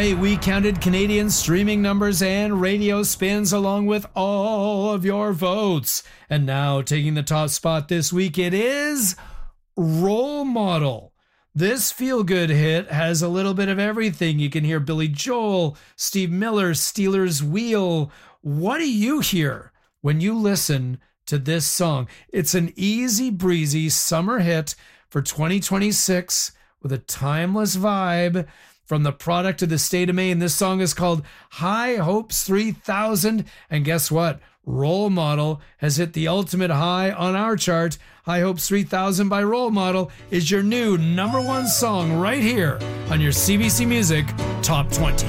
night, we counted Canadian streaming numbers and radio spins along with all of your votes. And now, taking the top spot this week, it is Role Model. This feel-good hit has a little bit of everything. You can hear Billy Joel, Steve Miller, Stealers Wheel. What do you hear when you listen to this song? It's an easy breezy summer hit for 2026 with a timeless vibe. From the product of the state of Maine, this song is called High Hopes 3000. And guess what? Role Model has hit the ultimate high on our chart. High Hopes 3000 by Role Model is your new #1 song right here on your CBC Music Top 20.